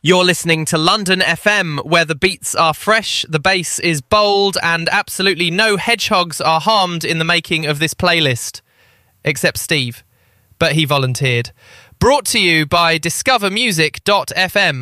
You're listening to London FM, where the beats are fresh, the bass is bold, and absolutely no hedgehogs are harmed in the making of this playlist. Except Steve. But he volunteered. Brought to you by discovermusic.fm.